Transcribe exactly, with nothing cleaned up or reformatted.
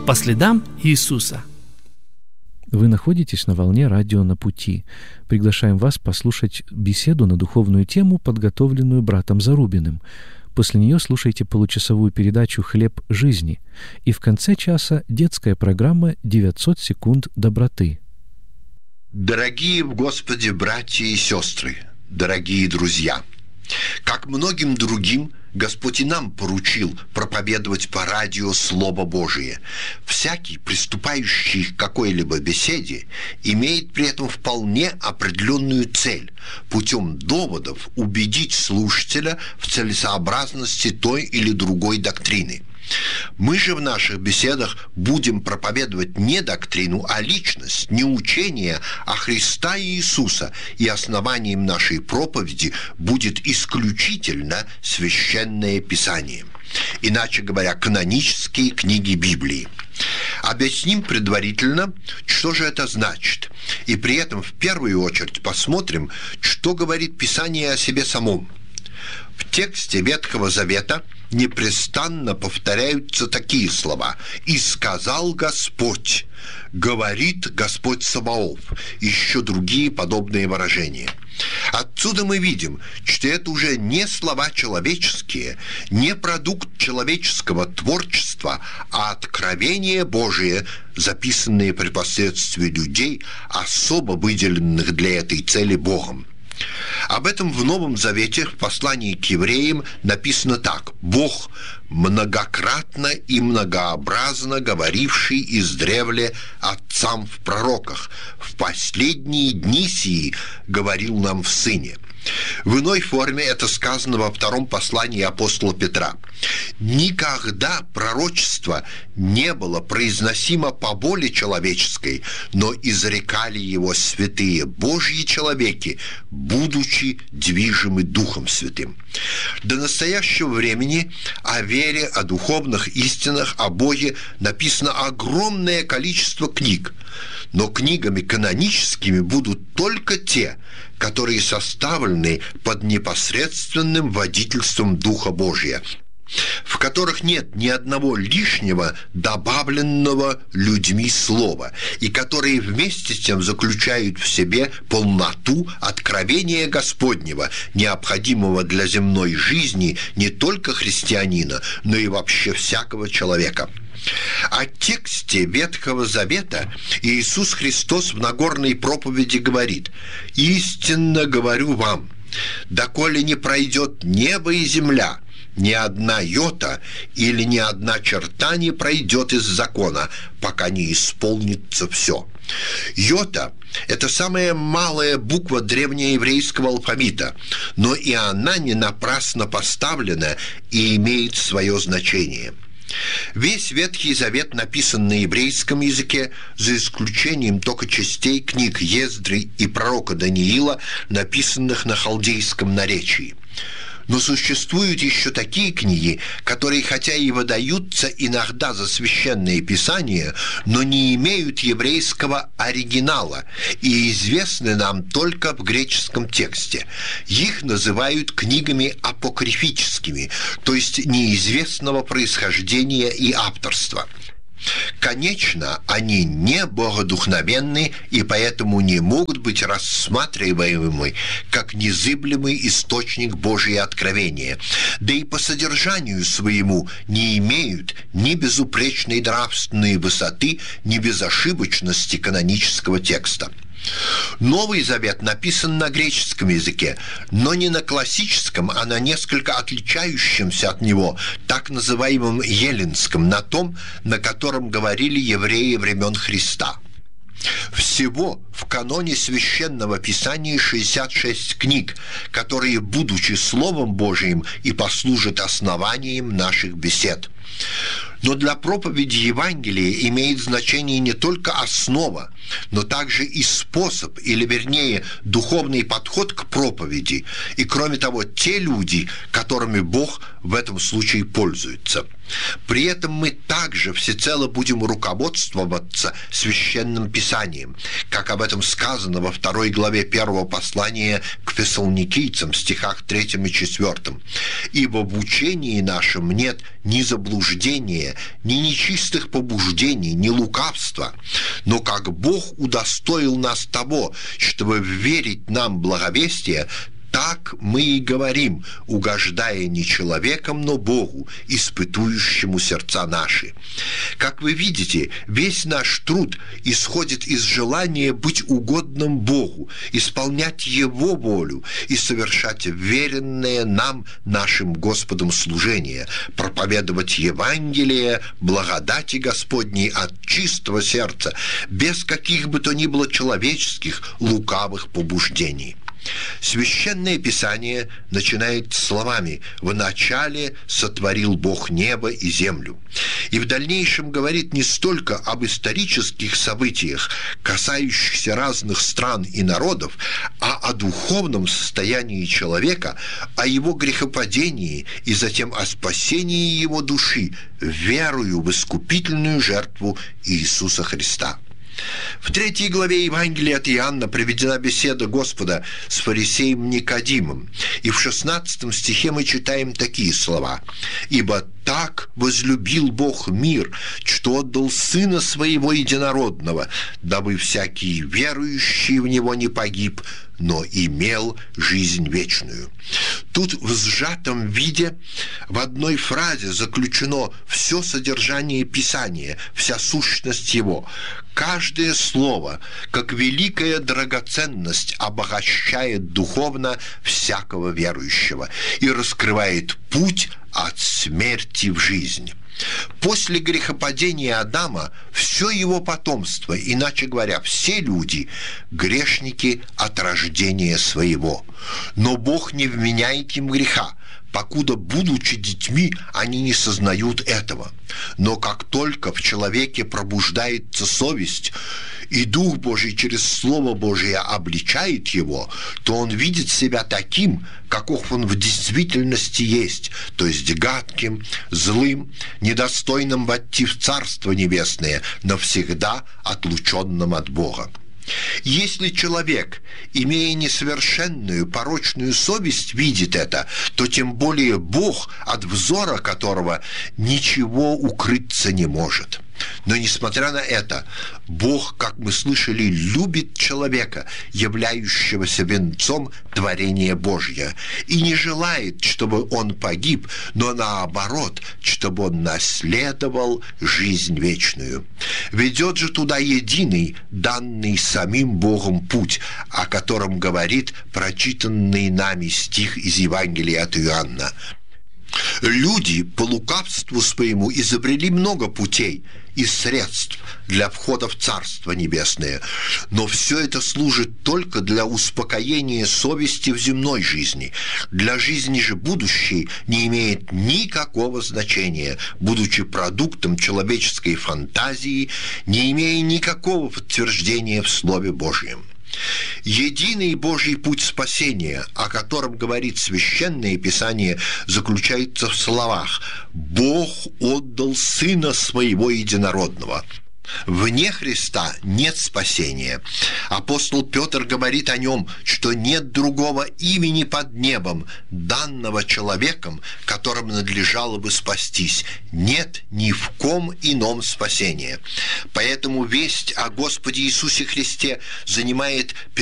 по следам Иисуса. Вы находитесь на волне радио «На пути». Приглашаем вас послушать беседу на духовную тему, подготовленную братом Зарубиным. После нее слушайте получасовую передачу «Хлеб жизни». И в конце часа детская программа «девятьсот секунд доброты». Дорогие в Господе братья и сестры, дорогие друзья, как многим другим, Господь и нам поручил проповедовать по радио Слово Божие. Всякий, приступающий к какой-либо беседе, имеет при этом вполне определенную цель – путем доводов убедить слушателя в целесообразности той или другой доктрины. Мы же в наших беседах будем проповедовать не доктрину, а личность, не учение, а Христа и Иисуса, и основанием нашей проповеди будет исключительно Священное Писание. Иначе говоря, канонические книги Библии. Объясним предварительно, что же это значит, и при этом в первую очередь посмотрим, что говорит Писание о себе самом. В тексте Ветхого Завета непрестанно повторяются такие слова: «И сказал Господь», «говорит Господь Саваоф», еще другие подобные выражения. Отсюда мы видим, что это уже не слова человеческие, не продукт человеческого творчества, а откровение Божие, записанные при посредстве людей, особо выделенных для этой цели Богом. Об этом в Новом Завете в послании к евреям написано так: «Бог, многократно и многообразно говоривший издревле отцам в пророках, в последние дни сии говорил нам в Сыне». В иной форме это сказано во втором послании апостола Петра. «Никогда пророчество не было произносимо по воле человеческой, но изрекали его святые Божьи человеки, будучи движимы Духом Святым». До настоящего времени о вере, о духовных истинах, о Боге написано огромное количество книг, но книгами каноническими будут только те, которые составлены под непосредственным водительством Духа Божия, в которых нет ни одного лишнего добавленного людьми слова, и которые вместе с тем заключают в себе полноту откровения Господнего, необходимого для земной жизни не только христианина, но и вообще всякого человека. О тексте Ветхого Завета Иисус Христос в Нагорной проповеди говорит: «Истинно говорю вам, доколе не пройдет небо и земля, ни одна йота или ни одна черта не пройдет из закона, пока не исполнится все». Йота – это самая малая буква древнееврейского алфавита, но и она не напрасно поставлена и имеет свое значение. Весь Ветхий Завет написан на еврейском языке, за исключением только частей книг Ездры и пророка Даниила, написанных на халдейском наречии. Но существуют еще такие книги, которые хотя и выдаются иногда за священное писание, но не имеют еврейского оригинала и известны нам только в греческом тексте. Их называют книгами апокрифическими, то есть неизвестного происхождения и авторства. Конечно, они не богодухновенны и поэтому не могут быть рассматриваемы как незыблемый источник Божьего откровения, да и по содержанию своему не имеют ни безупречной нравственной высоты, ни безошибочности канонического текста. Новый Завет написан на греческом языке, но не на классическом, а на несколько отличающемся от него, так называемом эллинском, на том, на котором говорили евреи времен Христа. Всего в каноне Священного Писания шестьдесят шесть книг, которые, будучи Словом Божиим, и послужат основанием наших бесед. Но для проповеди Евангелия имеет значение не только основа, но также и способ, или вернее, духовный подход к проповеди, и кроме того, те люди, которыми Бог в этом случае пользуется. При этом мы также всецело будем руководствоваться Священным Писанием, как об этом сказано во второй главе первого послания к Фессалоникийцам, стихах третьем и четвёртом. «Ибо в учении нашем нет ни заблуждения, стремления, ни нечистых побуждений, ни лукавства, но как Бог удостоил нас того, чтобы верить нам благовестие, так мы и говорим, угождая не человеком, но Богу, испытующему сердца наши. Как вы видите, весь наш труд исходит из желания быть угодным Богу, исполнять Его волю и совершать веренное нам, нашим Господом, служение, проповедовать Евангелие, благодати Господней от чистого сердца, без каких бы то ни было человеческих лукавых побуждений. Священное Писание начинает словами «В начале сотворил Бог небо и землю». И в дальнейшем говорит не столько об исторических событиях, касающихся разных стран и народов, а о духовном состоянии человека, о его грехопадении и затем о спасении его души верою в искупительную жертву Иисуса Христа. В третьей главе Евангелия от Иоанна приведена беседа Господа с фарисеем Никодимом, и в шестнадцатом стихе мы читаем такие слова: «Ибо так возлюбил Бог мир, что отдал Сына Своего Единородного, дабы всякий верующий в Него не погиб, но имел жизнь вечную». Тут в сжатом виде в одной фразе заключено все содержание Писания, вся сущность его. Каждое слово, как великая драгоценность, обогащает духовно всякого верующего и раскрывает путь от смерти в жизнь. После грехопадения Адама все его потомство, иначе говоря, все люди, грешники от рождения своего. Но Бог не вменяет им греха, покуда, будучи детьми, они не сознают этого. Но как только в человеке пробуждается совесть, и Дух Божий через Слово Божие обличает его, то он видит себя таким, каков он в действительности есть, то есть гадким, злым, недостойным войти в Царство Небесное, навсегда отлученным от Бога. Если человек, имея несовершенную, порочную совесть, видит это, то тем более Бог, от взора которого ничего укрыться не может. Но, несмотря на это, Бог, как мы слышали, любит человека, являющегося венцом творения Божьего, и не желает, чтобы он погиб, но наоборот, чтобы он наследовал жизнь вечную. Ведет же туда единый, данный самим Богом путь, о котором говорит прочитанный нами стих из Евангелия от Иоанна. Люди по лукавству своему изобрели много путей и средств для входа в Царство Небесное, но все это служит только для успокоения совести в земной жизни. Для жизни же будущей не имеет никакого значения, будучи продуктом человеческой фантазии, не имея никакого подтверждения в Слове Божьем. Единый Божий путь спасения, о котором говорит Священное Писание, заключается в словах «Бог отдал Сына Своего Единородного». Вне Христа нет спасения. Апостол Петр говорит о нем, что нет другого имени под небом, данного человеком, которым надлежало бы спастись. Нет ни в ком ином спасения. Поэтому весть о Господе Иисусе Христе занимает